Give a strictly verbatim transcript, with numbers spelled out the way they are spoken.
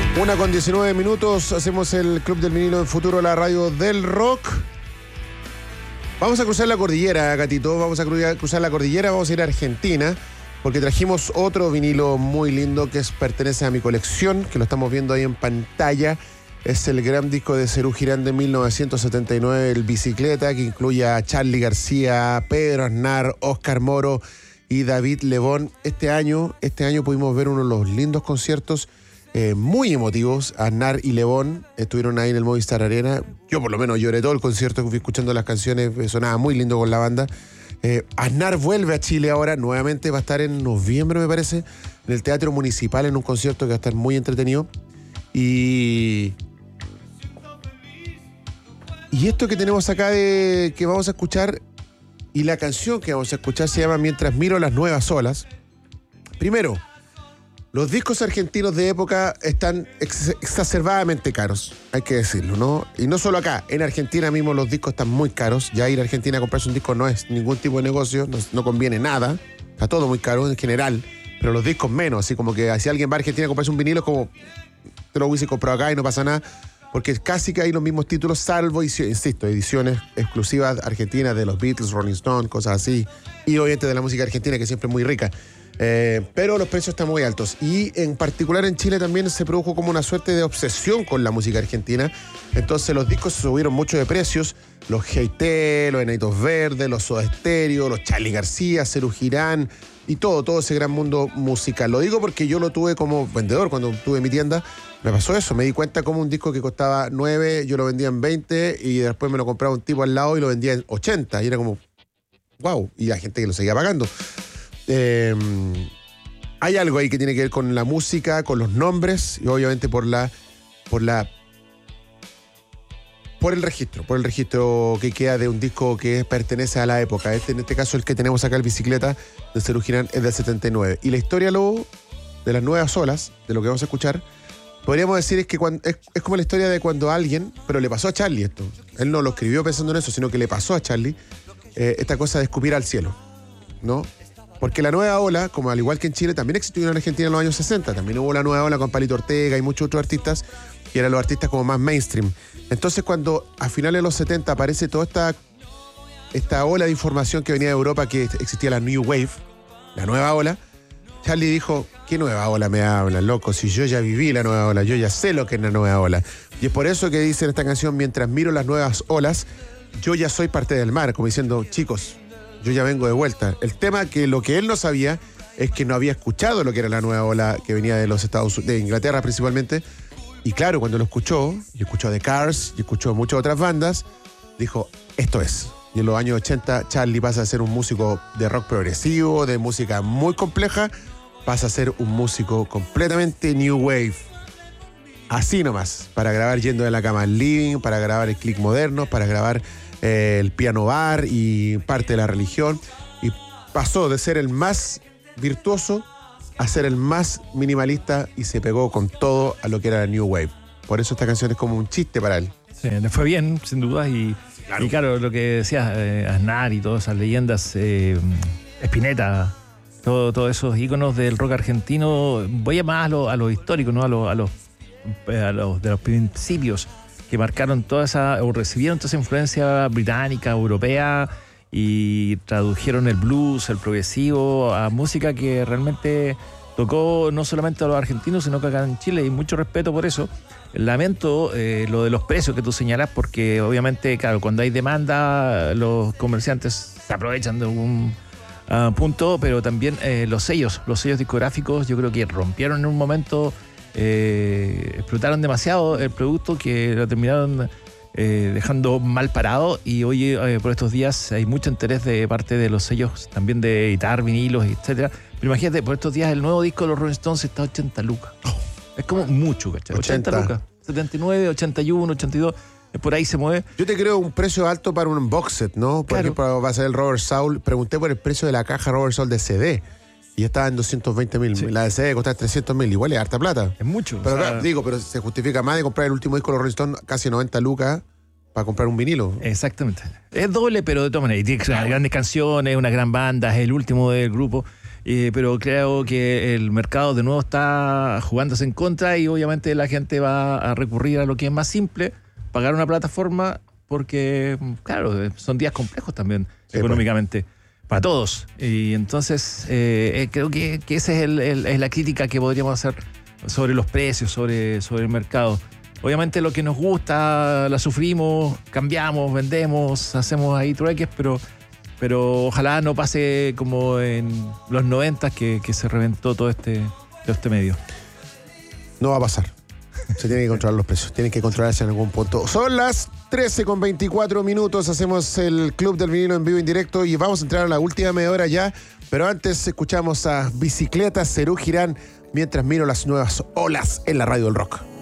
Una con diecinueve minutos, hacemos el Club del Vinilo en Futuro, la radio del rock. Vamos a cruzar la cordillera, gatito, vamos a cruzar la cordillera, vamos a ir a Argentina, porque trajimos otro vinilo muy lindo que es, pertenece a mi colección, que lo estamos viendo ahí en pantalla. Es el gran disco de Serú Girán de mil novecientos setenta y nueve, el Bicicleta, que incluye a Charly García, Pedro Aznar, Óscar Moro y David Lebón. Este año, este año pudimos ver uno de los lindos conciertos Eh, muy emotivos. Aznar y Lebón estuvieron ahí en el Movistar Arena. Yo por lo menos lloré todo el concierto, fui escuchando las canciones, sonaba muy lindo con la banda. eh, Aznar vuelve a Chile ahora, nuevamente va a estar en noviembre me parece, en el Teatro Municipal, en un concierto que va a estar muy entretenido. Y Y esto que tenemos acá de que vamos a escuchar, y la canción que vamos a escuchar se llama Mientras miro las nuevas olas. Primero, los discos argentinos de época están ex- exacerbadamente caros, hay que decirlo, ¿no? Y no solo acá, en Argentina mismo los discos están muy caros. Ya ir a Argentina a comprarse un disco no es ningún tipo de negocio, no, no conviene nada. Está todo muy caro en general, pero los discos menos. Así como que si alguien va a Argentina a comprarse un vinilo, es como, te lo hubiese comprado acá y no pasa nada, porque casi que hay los mismos títulos, salvo, insisto, ediciones exclusivas argentinas de los Beatles, Rolling Stones, cosas así, y obviamente de la música argentina, que siempre es muy rica. Eh, pero los precios están muy altos, y en particular en Chile también se produjo como una suerte de obsesión con la música argentina. Entonces los discos subieron mucho de precios, los G T, los Enanitos Verdes, los Soda Stereo, los Charly García, Serú Girán y todo, todo ese gran mundo musical. Lo digo porque yo lo tuve como vendedor cuando tuve mi tienda. Me pasó eso, me di cuenta como un disco que costaba nueve, yo lo vendía en veinte, y después me lo compraba un tipo al lado y lo vendía en ochenta, y era como wow, y la gente que lo seguía pagando. Eh, hay algo ahí que tiene que ver con la música, con los nombres, y obviamente por la por la por el registro, por el registro que queda de un disco que pertenece a la época. Este, en este caso, el que tenemos acá, el Bicicleta de Serú Girán, es del setenta y nueve. Y la historia luego de las nuevas olas, de lo que vamos a escuchar, podríamos decir es que cuando, es, es como la historia de cuando alguien, pero le pasó a Charly esto. Él no lo escribió pensando en eso, sino que le pasó a Charly eh, esta cosa de escupir al cielo, ¿no? Porque la nueva ola, como al igual que en Chile, también existió en Argentina en los años sesenta. También hubo la nueva ola con Palito Ortega y muchos otros artistas, que eran los artistas como más mainstream. Entonces, cuando a finales de los setenta aparece toda esta, esta ola de información que venía de Europa, que existía la New Wave, la nueva ola, Charly dijo, ¿qué nueva ola me hablan, loco? Si yo ya viví la nueva ola, yo ya sé lo que es la nueva ola. Y es por eso que dice en esta canción, mientras miro las nuevas olas, yo ya soy parte del mar, como diciendo, chicos, yo ya vengo de vuelta. El tema que lo que él no sabía es que no había escuchado lo que era la nueva ola que venía de los Estados Unidos, de Inglaterra principalmente. Y claro, cuando lo escuchó, y escuchó The Cars, y escuchó muchas otras bandas, dijo, esto es. Y en los años ochenta, Charly pasa a ser un músico de rock progresivo, de música muy compleja, pasa a ser un músico completamente new wave. Así nomás, para grabar Yendo de la Cama al Living, para grabar el Click Moderno, para grabar eh, el Piano Bar y parte de la religión. Y pasó de ser el más virtuoso a ser el más minimalista, y se pegó con todo a lo que era la new wave. Por eso esta canción es como un chiste para él. Sí, le fue bien, sin duda, y claro, y claro lo que decías, eh, Aznar y todas esas leyendas, eh, Spinetta, todo, todos esos íconos del rock argentino, voy a más a lo, a lo histórico, ¿no? A los a los, a los de los principios que marcaron toda esa, o recibieron toda esa influencia británica, europea, y tradujeron el blues, el progresivo, a música que realmente tocó no solamente a los argentinos, sino que acá en Chile, y mucho respeto por eso. Lamento eh, lo de los precios que tú señalas, porque obviamente, claro, cuando hay demanda, los comerciantes se aprovechan de un uh, punto, pero también eh, los sellos, los sellos discográficos, yo creo que rompieron en un momento, eh, explotaron demasiado el producto, que lo terminaron Eh, dejando mal parado, y hoy eh, por estos días hay mucho interés de parte de los sellos también de editar vinilos, etcétera. Pero imagínate, por estos días el nuevo disco de los Rolling Stones está a ochenta lucas. Oh. Es como mucho, ¿cachai? ochenta lucas. setenta y nueve, ochenta y uno, ochenta y dos, por ahí se mueve. Yo te creo un precio alto para un box set, ¿no? Por claro. ejemplo, va a ser el Robert Soul. Pregunté por el precio de la caja Robert Soul de C D. Y estaba en doscientos veinte mil. Sí. La de C D costaba trescientos mil. Igual es harta plata. Es mucho. Pero o sea, claro, digo, pero se justifica más de comprar el último disco de los Rolling Stones, casi noventa lucas, para comprar un vinilo. Exactamente. Es doble, pero de todas maneras. Tiene grandes canciones, una gran banda, es el último del grupo. eh, pero creo que el mercado de nuevo está jugándose en contra y obviamente la gente va a recurrir a lo que es más simple, pagar una plataforma, porque, claro, son días complejos también sí, económicamente. Pues. Para todos. Y entonces eh, creo que, que esa es, el, el, es la crítica que podríamos hacer sobre los precios, sobre, sobre el mercado. Obviamente lo que nos gusta, la sufrimos, cambiamos, vendemos, hacemos ahí trueques, pero, pero ojalá no pase como en los noventas que, que se reventó todo este, todo este medio. No va a pasar. Se tienen que controlar los precios, tienen que controlarse en algún punto. Son las trece con veinticuatro minutos, hacemos el Club del Vinilo en vivo en directo y vamos a entrar a la última media hora ya, pero antes escuchamos a Bicicleta, Serú Girán, mientras miro las nuevas olas en la radio del rock.